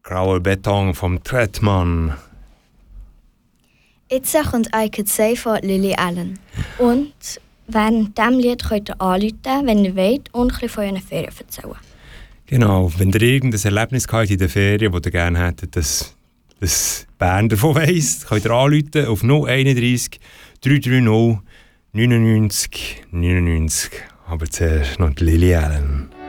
Grauer Beton vom Trettmann. Jetzt kommt I Could Say von Lily Allen. Und während diesem Lied könnt ihr anrufen, wenn ihr wollt, und ein bisschen von euren Ferien erzählen. Genau, wenn ihr irgendein Erlebnis habt in der Ferien, das ihr gerne hättet, dass Bern davon weiss, könnt ihr anrufen auf 031 330 99 99. Aber zuerst noch die Lily Allen.